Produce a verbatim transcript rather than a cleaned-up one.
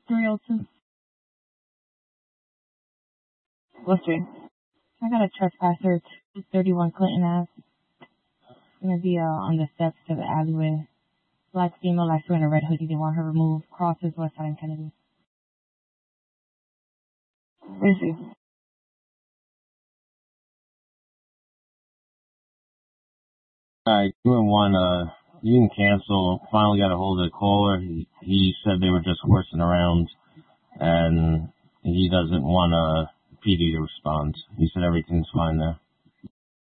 three oh two. What's three? I got a trespasser, two thirty-one Clinton Ave. Gonna be uh, on the steps to the alleyway. Black female, like wearing a red hoodie. They want her removed. Crosses West Side and Kennedy. Where is he? Alright, two and one, uh, you can cancel. Finally got a hold of the caller. He, he said they were just horsing around, and he doesn't want uh, P D to respond. He said everything's fine there.